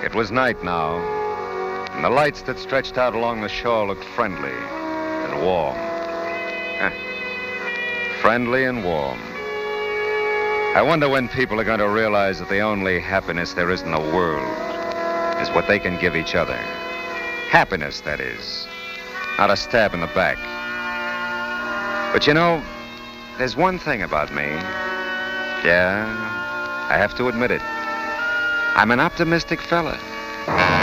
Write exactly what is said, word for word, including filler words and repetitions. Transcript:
It was night now, and the lights that stretched out along the shore looked friendly and warm. Friendly and warm. I wonder when people are going to realize that the only happiness there is in the world is what they can give each other. Happiness, that is. Not a stab in the back. But you know, there's one thing about me. Yeah, I have to admit it. I'm an optimistic fella.